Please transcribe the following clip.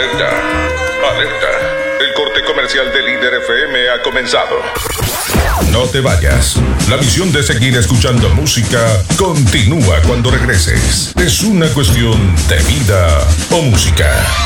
Alerta, alerta. El corte comercial de Líder FM ha comenzado. No te vayas. La misión de seguir escuchando música continúa cuando regreses. Es una cuestión de vida o música.